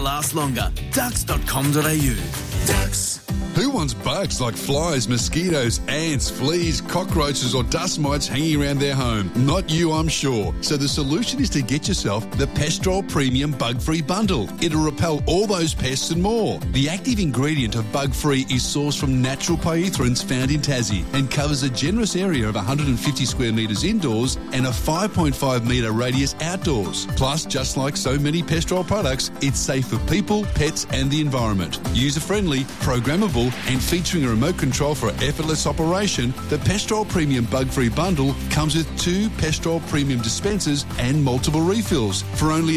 last longer. Ducks.com.au. Ducks. Who wants bugs like flies, mosquitoes, ants, fleas, cockroaches or dust mites hanging around their home? Not you, I'm sure. So the solution is to get yourself the Pestrol Premium Bug-Free Bundle. It'll repel all those pests and more. The active ingredient of Bug-Free is sourced from natural pyrethroids found in Tassie and covers a generous area of 150 square metres indoors and a 5.5 metre radius outdoors. Plus, just like so many Pestrol products, it's safe for people, pets and the environment. User-friendly, programmable and featuring a remote control for effortless operation, the Pestrol Premium Bug-Free Bundle comes with 2 Pestrol Premium dispensers and multiple refills for only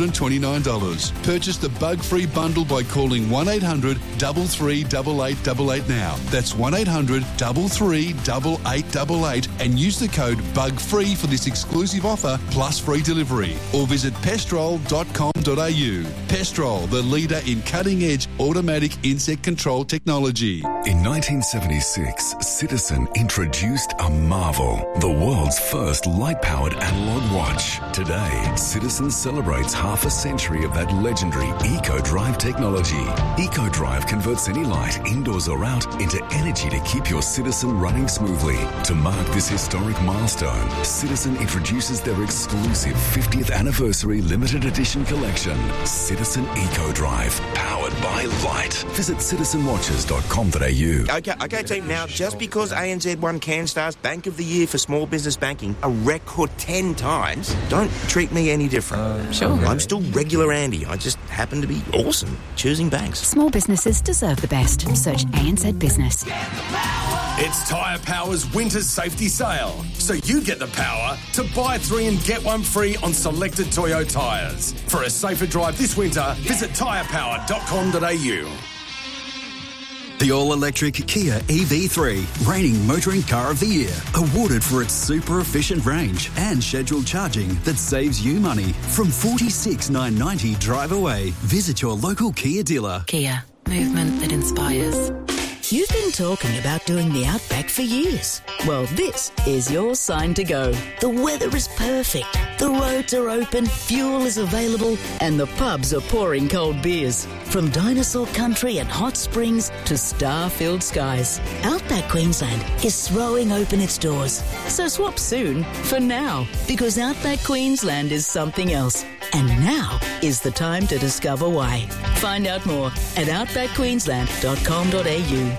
$129. Purchase the Bug-Free Bundle by calling 1800 33 8888 now. That's 1800 33 8888 and use the code BUGFREE for this exclusive offer plus free delivery. Or visit pestrol.com.au. Pestrol, the leader in cutting-edge automatic insect control technology. In 1976, Citizen introduced a marvel, the world's first light-powered analog watch. Today, Citizen celebrates half a century of that legendary EcoDrive technology. EcoDrive converts any light, indoors or out, into energy to keep your Citizen running smoothly. To mark this historic milestone, Citizen introduces their exclusive 50th anniversary limited edition collection, Citizen EcoDrive, powered by light. Visit citizenwatches.com.au. Okay, team. Now, just because ANZ won CanStar's Bank of the Year for small business banking a record 10 times, don't treat me any different. Sure. I'm still regular Andy. I just happen to be awesome choosing banks. Small businesses deserve the best. Search ANZ Business. It's Tyre Power's winter safety sale, so you get the power to buy 3 and get 1 free on selected Toyo tyres. For a safer drive this winter, visit tyrepower.com.au. The all-electric Kia EV3, reigning motoring car of the year, awarded for its super efficient range and scheduled charging that saves you money. From $46,990 drive away. Visit your local Kia dealer. Kia, movement that inspires. You've been talking about doing the Outback for years. Well, this is your sign to go. The weather is perfect, the roads are open, fuel is available, and the pubs are pouring cold beers. From dinosaur country and hot springs to star-filled skies, Outback Queensland is throwing open its doors. So swap soon for now, because Outback Queensland is something else. And now is the time to discover why. Find out more at outbackqueensland.com.au.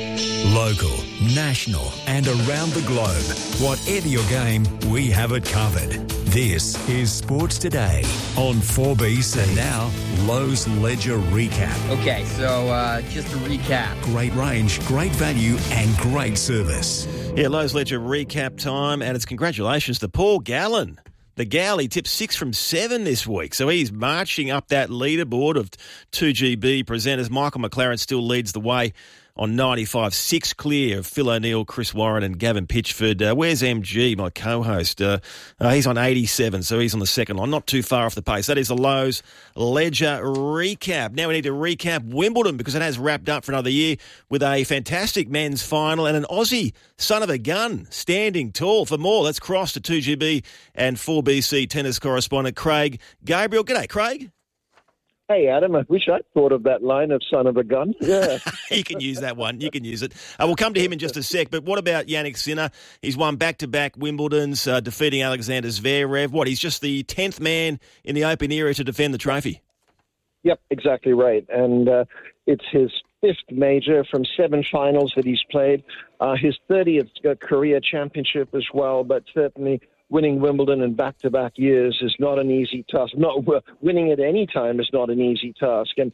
Local, national and around the globe. Whatever your game, we have it covered. This is Sports Today on 4BC. And now, Lowe's Ledger Recap. Okay, so just to recap. Great range, great value and great service. Yeah, Lowe's Ledger Recap time, and it's congratulations to Paul Gallen. The Gal, he tipped 6 from 7 this week, so he's marching up that leaderboard of 2GB presenters. Michael McLaren still leads the way on 95, 6 clear of Phil O'Neill, Chris Warren and Gavin Pitchford. Where's MG, my co-host? He's on 87, so he's on the second line, not too far off the pace. That is the Lowe's Ledger Recap. Now we need to recap Wimbledon because it has wrapped up for another year with a fantastic men's final and an Aussie son of a gun standing tall. For more, let's cross to 2GB and 4BC tennis correspondent Craig Gabriel. G'day, Craig. Hey, Adam, I wish I'd thought of that line of son of a gun. Yeah. You can use that one. You can use it. We'll come to him in just a sec. But what about Yannick Sinner? He's won back-to-back Wimbledons, defeating Alexander Zverev. He's just the 10th man in the Open era to defend the trophy. Yep, exactly right. And it's his 5th major from 7 finals that he's played. His 30th career championship as well, but certainly winning Wimbledon in back-to-back years is not an easy task. Winning at any time is not an easy task. And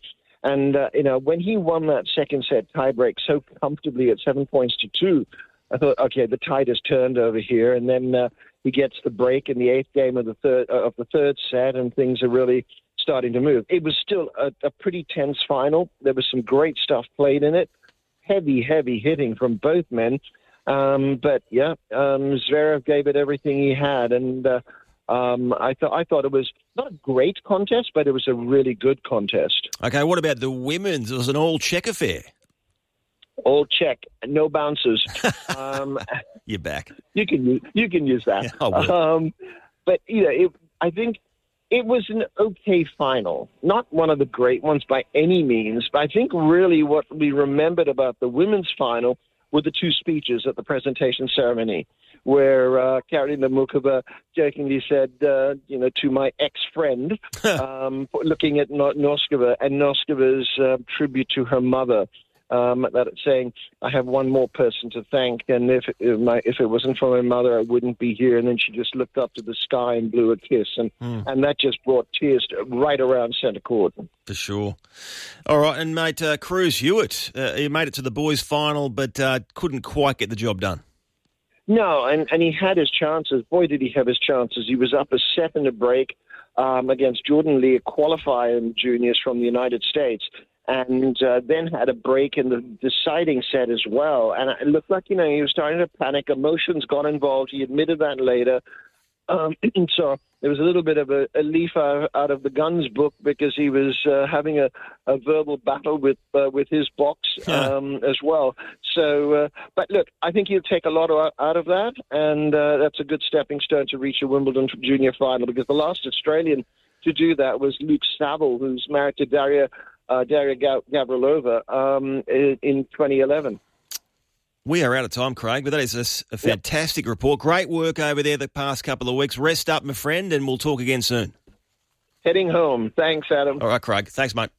when he won that second set tiebreak so comfortably at 7 points to 2, I thought, okay, the tide has turned over here. And then he gets the break in the 8th game of the third set, and things are really starting to move. It was still a pretty tense final. There was some great stuff played in it. Heavy hitting from both men. Zverev gave it everything he had, and I thought it was not a great contest, but it was a really good contest. Okay, what about the women's? It was an all-check affair. All check, no bounces. You're back. You can use that. I will. But I think It was an okay final, not one of the great ones by any means, but I think really what we remembered about the women's final were the two speeches at the presentation ceremony, where Karolina Muchova jokingly said, to my ex-friend, looking at Noskova, and Noskova's tribute to her mother, that saying, I have one more person to thank, and if it wasn't for my mother, I wouldn't be here. And then she just looked up to the sky and blew a kiss, and that just brought tears right around centre court. For sure. All right, and mate, Cruz Hewitt, he made it to the boys' final, but couldn't quite get the job done. No, and he had his chances. Boy, did he have his chances. He was up a set in a break against Jordan Lee, a qualifier in juniors from the United States, and then had a break in the deciding set as well. And it looked like, he was starting to panic. Emotions got involved. He admitted that later. So there was a little bit of a leaf out of the guns book, because he was having a verbal battle with his box as well. So, but look, I think he'll take a lot out of that, and that's a good stepping stone to reach a Wimbledon junior final, because the last Australian to do that was Luke Saville, who's married to Daria Gavrilova in 2011. We are out of time, Craig, but that is a fantastic report. Great work over there the past couple of weeks. Rest up, my friend, and we'll talk again soon. Heading home. Thanks, Adam. All right, Craig. Thanks, mate.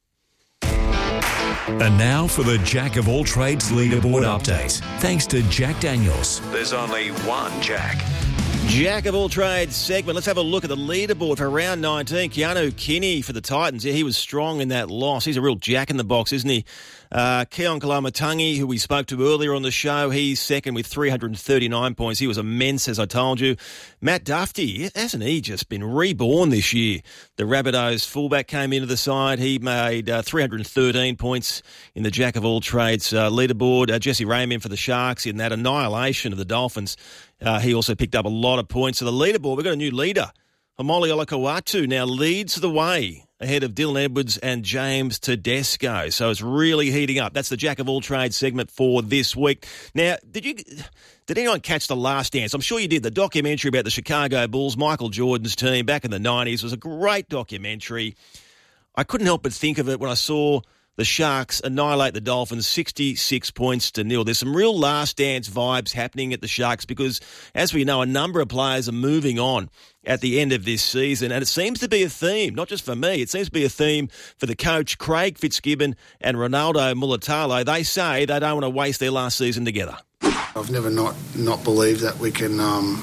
And now for the Jack of all trades leaderboard update. Thanks to Jack Daniels. There's only one Jack. Jack of all trades segment. Let's have a look at the leaderboard for round 19. Keanu Kinney for the Titans. Yeah, he was strong in that loss. He's a real jack in the box, isn't he? Keon Kalamatangi, who we spoke to earlier on the show, he's second with 339 points. He was immense, as I told you. Matt Duffy, hasn't he just been reborn this year? The Rabbitohs fullback came into the side. He made 313 points in the Jack of all trades leaderboard. Jesse Raymond for the Sharks in that annihilation of the Dolphins. He also picked up a lot of points. So the leaderboard, we've got a new leader. Homoli Olakau'atu now leads the way ahead of Dylan Edwards and James Tedesco. So it's really heating up. That's the Jack of all trades segment for this week. Now, did anyone catch The Last Dance? I'm sure you did. The documentary about the Chicago Bulls, Michael Jordan's team back in the 90s, was a great documentary. I couldn't help but think of it when I saw the Sharks annihilate the Dolphins 66-0. There's some real Last Dance vibes happening at the Sharks because, as we know, a number of players are moving on at the end of this season. And it seems to be a theme, not just for me, it seems to be a theme for the coach, Craig Fitzgibbon and Ronaldo Mulitalo. They say they don't want to waste their last season together. I've never not believed that we can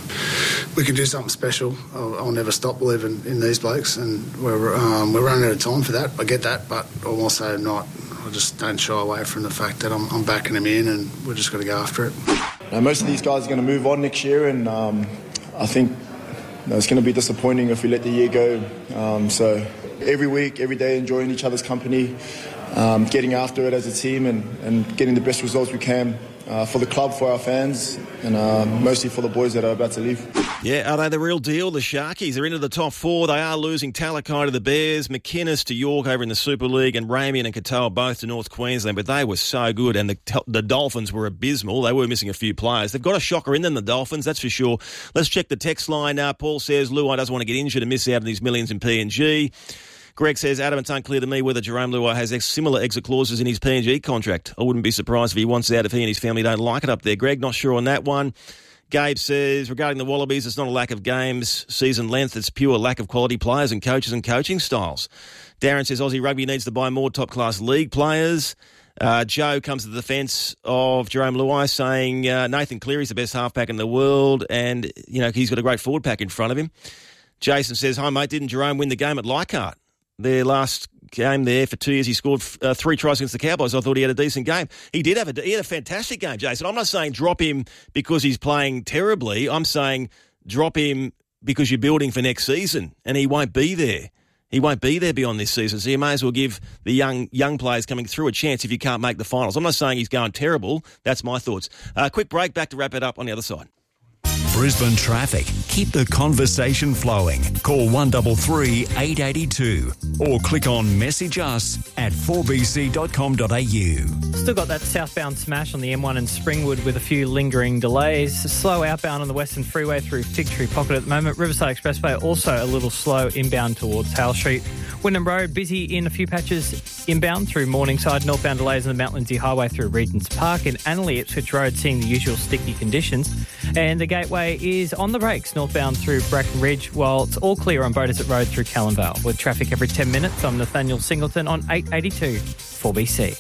do something special. I'll never stop believing in these blokes, and we're running out of time for that. I get that, but I'm also not. I just don't shy away from the fact that I'm backing them in, and we're just got to go after it. Most of these guys are going to move on next year, and I think it's going to be disappointing if we let the year go. So every week, every day, enjoying each other's company, getting after it as a team, and getting the best results we can. For the club, for our fans, and mostly for the boys that are about to leave. Yeah, are they the real deal, the Sharkies? They're into the top four. They are losing Talakai to the Bears, McInnes to York over in the Super League, and Ramian and Katoa both to North Queensland, but they were so good, and the Dolphins were abysmal. They were missing a few players. They've got a shocker in them, the Dolphins, that's for sure. Let's check the text line. Paul says, Luai doesn't want to get injured and miss out on these millions in PNG. Greg says, Adam, it's unclear to me whether Jerome Luai has similar exit clauses in his PNG contract. I wouldn't be surprised if he wants out if he and his family don't like it up there. Greg, not sure on that one. Gabe says, regarding the Wallabies, it's not a lack of games, season length, it's pure lack of quality players and coaches and coaching styles. Darren says, Aussie Rugby needs to buy more top-class league players. Joe comes to the defence of Jerome Luai, saying Nathan Cleary's the best halfback in the world, and he's got a great forward pack in front of him. Jason says, hi, mate, didn't Jerome win the game at Leichhardt? Their last game there for 2 years, he scored 3 tries against the Cowboys. I thought he had a decent game. He had a fantastic game, Jason. I'm not saying drop him because he's playing terribly. I'm saying drop him because you're building for next season, and he won't be there. He won't be there beyond this season, so you may as well give the young players coming through a chance if you can't make the finals. I'm not saying he's going terrible. That's my thoughts. Quick break, back to wrap it up on the other side. Brisbane traffic. Keep the conversation flowing. Call 133 882 or click on message us at 4bc.com.au. Still got that southbound smash on the M1 in Springwood with a few lingering delays. Slow outbound on the Western Freeway through Fig Tree Pocket at the moment. Riverside Expressway also a little slow inbound towards Hale Street. Wyndham Road busy in a few patches inbound through Morningside. Northbound delays on the Mount Lindsay Highway through Regent's Park. In Annerley, Ipswich Road seeing the usual sticky conditions. And the Gateway is on the brakes northbound through Bracken Ridge, while it's all clear on Beaudesert Road through Callanvale. With traffic every 10 minutes, I'm Nathaniel Singleton on 882 4BC.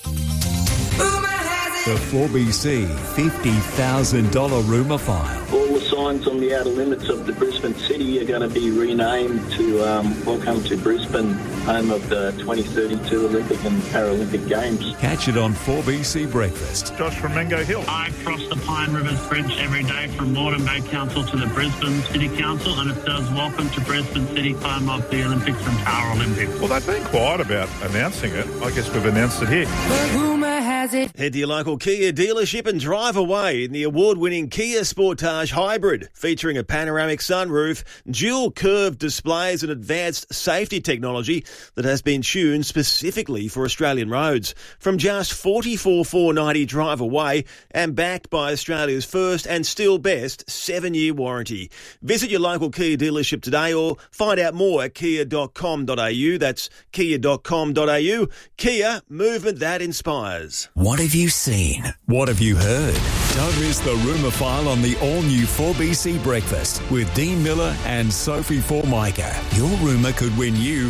The 4BC $50,000 rumour file. All the signs on the outer limits of the Brisbane City are going to be renamed to Welcome to Brisbane, home of the 2032 Olympic and Paralympic Games. Catch it on 4BC Breakfast. Josh from Mango Hill. I cross the Pine Rivers Bridge every day from Moreton Bay Council to the Brisbane City Council, and it says Welcome to Brisbane City, home of the Olympics and Paralympics. Well, they've been quiet about announcing it. I guess we've announced it here. The rumour has it. Head to your local Kia dealership and drive away in the award-winning Kia Sportage Hybrid, featuring a panoramic sunroof, dual curved displays and advanced safety technology that has been tuned specifically for Australian roads. From just $44,490 drive away and backed by Australia's first and still best 7-year warranty. Visit your local Kia dealership today or find out more at kia.com.au. That's kia.com.au. Kia, movement that inspires. What have you seen? What have you heard? Don't miss the rumour file on the all-new 4BC Breakfast with Dean Miller and Sophie Formica. Your rumour could win you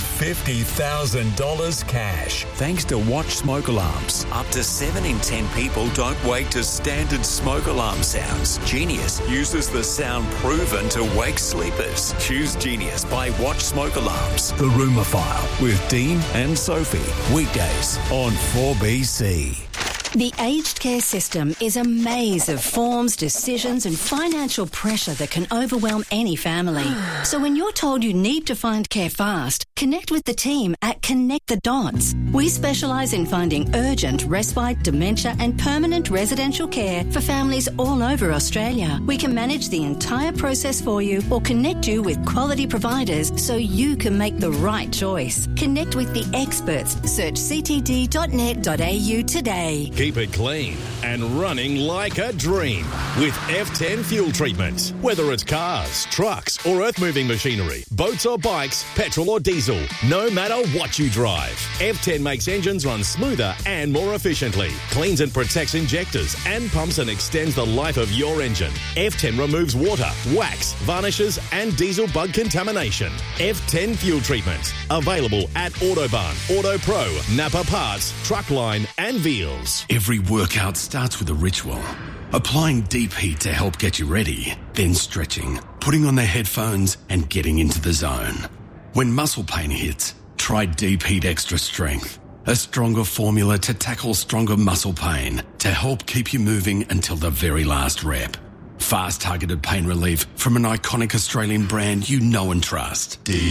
$50,000 cash. Thanks to Watch Smoke Alarms. Up to 7 in 10 people don't wake to standard smoke alarm sounds. Genius uses the sound proven to wake sleepers. Choose Genius by Watch Smoke Alarms. The rumour file with Dean and Sophie. Weekdays on 4BC. The aged care system is a maze of forms, decisions and financial pressure that can overwhelm any family. So when you're told you need to find care fast, connect with the team at Connect the Dots. We specialise in finding urgent, respite, dementia and permanent residential care for families all over Australia. We can manage the entire process for you or connect you with quality providers so you can make the right choice. Connect with the experts. Search ctd.net.au today. Keep it clean and running like a dream with F10 fuel treatment. Whether it's cars, trucks or earth-moving machinery, boats or bikes, petrol or diesel, no matter what you drive, F10 makes engines run smoother and more efficiently, cleans and protects injectors and pumps and extends the life of your engine. F10 removes water, wax, varnishes and diesel bug contamination. F10 fuel treatment. Available at Autobarn, Auto Pro, Napa Parts, Truckline and Veals. Every workout starts with a ritual. Applying deep heat to help get you ready, then stretching, putting on the headphones and getting into the zone. When muscle pain hits, try Deep Heat Extra Strength, a stronger formula to tackle stronger muscle pain to help keep you moving until the very last rep. Fast targeted pain relief from an iconic Australian brand you know and trust. Deep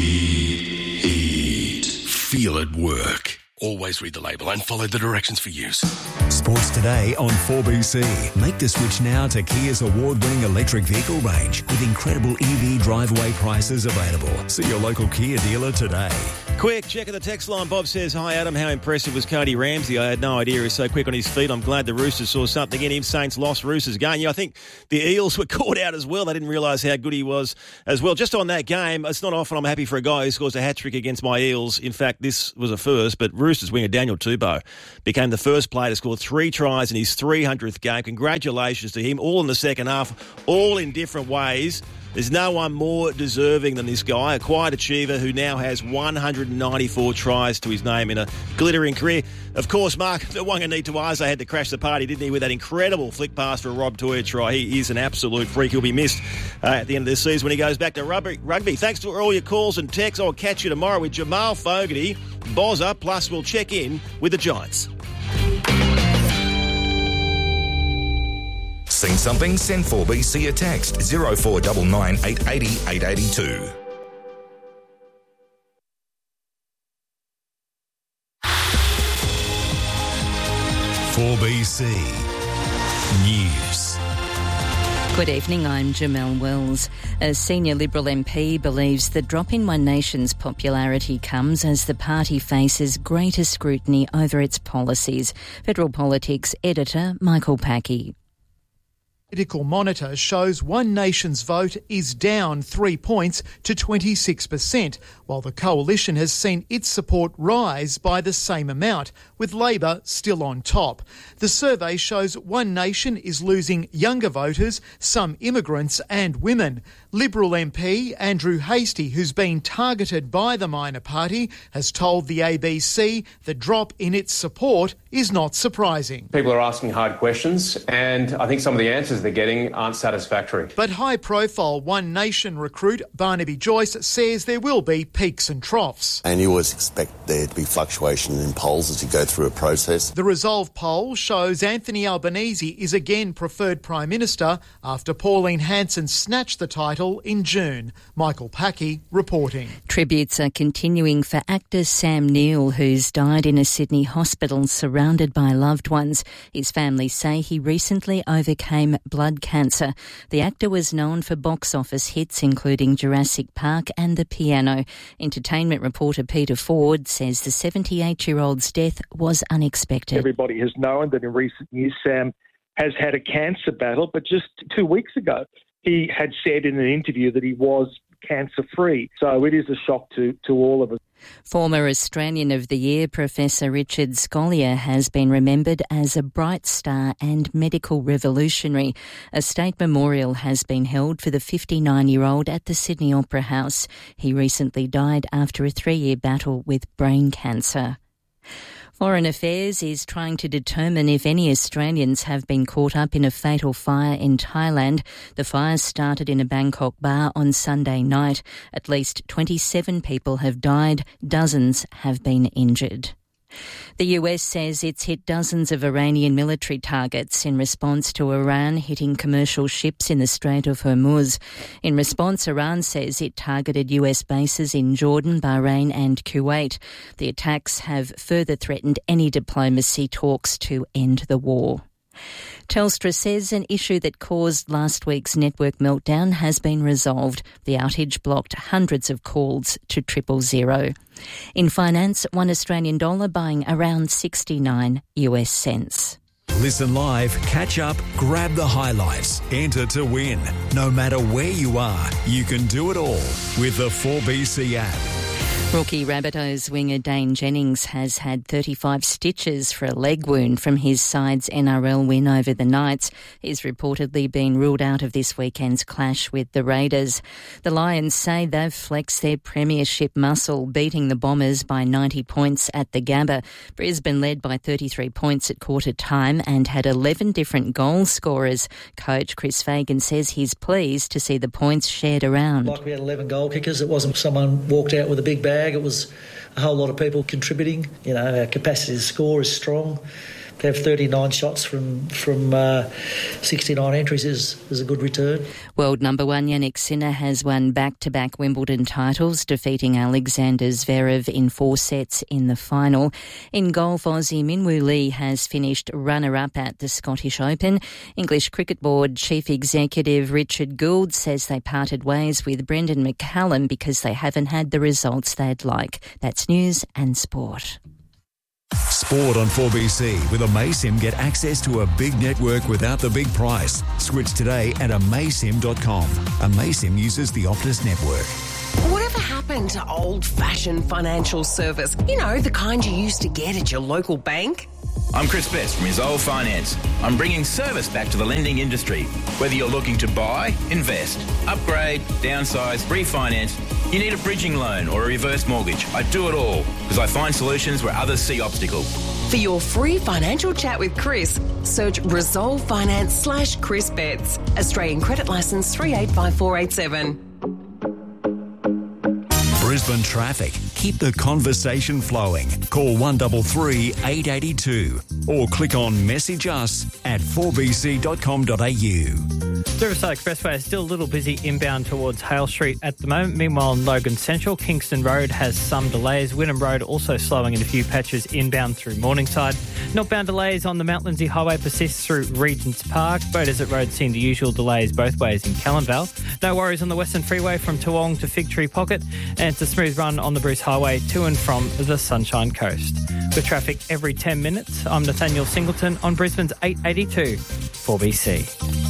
Heat. Feel it work. Always read the label and follow the directions for use. Sports Today on 4BC. Make the switch now to Kia's award-winning electric vehicle range with incredible EV drive-away prices available. See your local Kia dealer today. Quick check of the text line. Bob says, hi Adam, how impressive was Cody Ramsey? I had no idea he was so quick on his feet. I'm glad the Roosters saw something in him. Saints lost, Roosters gain. Yeah, I think the Eels were caught out as well. They didn't realise how good he was as well. Just on that game, it's not often I'm happy for a guy who scores a hat-trick against my Eels. In fact, this was a first, but Roosters winger Daniel Tupou became the first player to score 3 tries in his 300th game. Congratulations to him. All in the second half, all in different ways. There's no one more deserving than this guy, a quiet achiever who now has 194 tries to his name in a glittering career. Of course, Mark, the Wanganita had to crash the party, didn't he, with that incredible flick pass for a Rob Toya try. He is an absolute freak. He'll be missed at the end of this season when he goes back to rugby. Thanks for all your calls and texts. I'll catch you tomorrow with Jamal Fogarty, Bozza, plus we'll check in with the Giants. Seen something? Send 4BC a text 0499 880 882. BC News. Good evening, I'm Jamelle Wells. A senior Liberal MP believes the drop in One Nation's popularity comes as the party faces greater scrutiny over its policies. Federal Politics editor Michael Packey. Political Monitor shows One Nation's vote is down 3 points to 26%, while the coalition has seen its support rise by the same amount, with Labor still on top. The survey shows One Nation is losing younger voters, some immigrants and women. Liberal MP Andrew Hastie, who's been targeted by the minor party, has told the ABC the drop in its support is not surprising. People are asking hard questions, and I think some of the answers they're getting aren't satisfactory. But high-profile One Nation recruit Barnaby Joyce says there will be peaks and troughs. And you always expect there to be fluctuation in polls as you go through a process. The Resolve poll shows Anthony Albanese is again preferred Prime Minister after Pauline Hanson snatched the title in June. Michael Packey reporting. Tributes are continuing for actor Sam Neill, who's died in a Sydney hospital surrounded by loved ones. His family say he recently overcame blood cancer. The actor was known for box office hits including Jurassic Park and The Piano. Entertainment reporter Peter Ford says the 78-year-old's death was unexpected. Everybody has known that in recent years Sam has had a cancer battle, but just 2 weeks ago he had said in an interview that he was cancer-free. So it is a shock to all of us. Former Australian of the Year Professor Richard Scolyer has been remembered as a bright star and medical revolutionary. A state memorial has been held for the 59-year-old at the Sydney Opera House. He recently died after a 3-year battle with brain cancer. Foreign Affairs is trying to determine if any Australians have been caught up in a fatal fire in Thailand. The fire started in a Bangkok bar on Sunday night. At least 27 people have died. Dozens have been injured. The US says it's hit dozens of Iranian military targets in response to Iran hitting commercial ships in the Strait of Hormuz. In response, Iran says it targeted US bases in Jordan, Bahrain and Kuwait. The attacks have further threatened any diplomacy talks to end the war. Telstra says an issue that caused last week's network meltdown has been resolved. The outage blocked hundreds of calls to 000. In finance, $1 Australian buying around 69 US cents. Listen live, catch up, grab the highlights, enter to win. No matter where you are, you can do it all with the 4BC app. Rookie Rabbitohs winger Dane Jennings has had 35 stitches for a leg wound from his side's NRL win over the Knights. He's reportedly been ruled out of this weekend's clash with the Raiders. The Lions say they've flexed their premiership muscle, beating the Bombers by 90 points at the Gabba. Brisbane led by 33 points at quarter time and had 11 different goal scorers. Coach Chris Fagan says he's pleased to see the points shared around. Like we had 11 goal kickers. It wasn't someone walked out with a big bag. It was a whole lot of people contributing. You know, our capacity to score is strong. To have 39 shots from 69 entries is a good return. World number one Jannik Sinner has won back-to-back Wimbledon titles, defeating Alexander Zverev in 4 sets in the final. In golf, Aussie Minwoo Lee has finished runner-up at the Scottish Open. English Cricket Board Chief Executive Richard Gould says they parted ways with Brendan McCallum because they haven't had the results they'd like. That's news and sport. Sport on 4BC. With Amaysim, get access to a big network without the big price. Switch today at amaysim.com. Amaysim uses the Optus network. Whatever happened to old-fashioned financial service? You know, the kind you used to get at your local bank? I'm Chris Best from Resolve Finance. I'm bringing service back to the lending industry. Whether you're looking to buy, invest, upgrade, downsize, refinance, you need a bridging loan or a reverse mortgage. I do it all because I find solutions where others see obstacles. For your free financial chat with Chris, search Resolve Finance/Chris Betts. Australian Credit Licence 385487. Brisbane traffic. Keep the conversation flowing. Call 133 882 or click on message us at 4bc.com.au. Riverside Expressway is still a little busy inbound towards Hale Street at the moment. Meanwhile, in Logan Central, Kingston Road has some delays. Wynnum Road also slowing in a few patches inbound through Morningside. Northbound delays on the Mount Lindesay Highway persist through Regents Park. Beaudesert Road seeing the usual delays both ways in Kellenvale. No worries on the Western Freeway from Toowong to Fig Tree Pocket, and it's a smooth run on the Bruce Highway to and from the Sunshine Coast. With traffic every 10 minutes, I'm Nathaniel Singleton on Brisbane's 882 4BC.